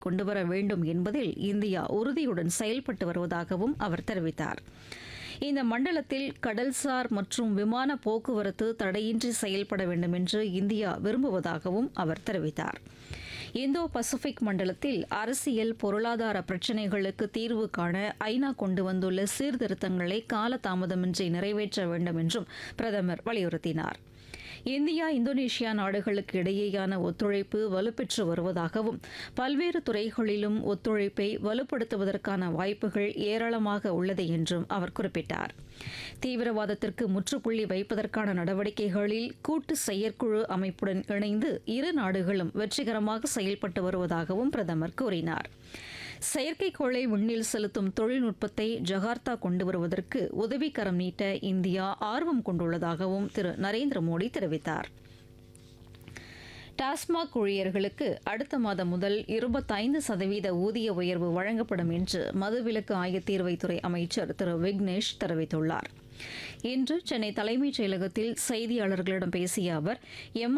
கொண்டுவர வேண்டும் என்பதில் இந்தியா உறுதியுடன் செயல்பட்டு வருவதாகவும் அவர் தெரிவித்தார். இந்த மண்டலத்தில் கடல்சார் மற்றும் விமான போக்குவரத்து தடையின்றி செயல்பட வேண்டும் என்று இந்தியா விரும்புவதாகவும் அவர் தெரிவித்தார். இந்தோ பசிபிக் மண்டலத்தில் அரசியல் பொருளாதார பிரச்சினைகளுக்கு தீர்வு காண ஐநா கொண்டு வந்துள்ள சீர்திருத்தங்களை காலதாமதமின்றி நிறைவேற்ற வேண்டும் என்றும் பிரதமர் வலியுறுத்தினார். இந்தியா இந்தோனேஷியா நாடுகளுக்கு இடையேயான ஒத்துழைப்பு வலுப்பெற்று வருவதாகவும் பல்வேறு துறைகளிலும் ஒத்துழைப்பை வலுப்படுத்துவதற்கான வாய்ப்புகள் ஏராளமாக உள்ளது என்றும் அவர் குறிப்பிட்டார். தீவிரவாதத்திற்கு முற்றுப்புள்ளி வைப்பதற்கான நடவடிக்கைகளில் கூட்டு செயற்குழு அமைப்புடன் இணைந்து இரு நாடுகளும் வெற்றிகரமாக செயல்பட்டு வருவதாகவும் பிரதமர் கூறினார். செயற்கைக்கோளை விண்ணில் செலுத்தும் தொழில்நுட்பத்தை ஜகார்த்தா கொண்டு வருவதற்கு உதவிக்கரம் நீட்ட இந்தியா ஆர்வம் கொண்டுள்ளதாகவும் திரு நரேந்திர மோடி தெரிவித்தார். டாஸ்மாக் ஊழியர்களுக்கு அடுத்த மாதம் முதல் 25% ஊதிய உயர்வு வழங்கப்படும் என்று மதுவிலக்கு ஆயத்தீர்வைத்துறை அமைச்சர் திரு விக்னேஷ் தெரிவித்துள்ளார். இன்று சென்னை தலைமைச் செயலகத்தில் செய்தியாளர்களிடம் பேசிய அவர்